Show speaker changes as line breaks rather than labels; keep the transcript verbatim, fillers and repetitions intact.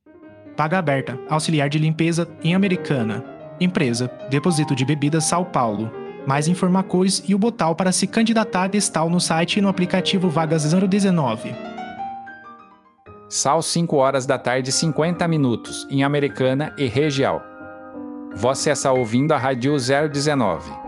Vaga aberta, auxiliar de limpeza em Americana. Empresa, depósito de bebidas São Paulo. Mais informações e o botão para se candidatar está no site e no aplicativo Vagas zero dezenove.
São cinco horas da tarde e cinquenta minutos, em Americana e região. Você está ouvindo a Rádio zero dezenove.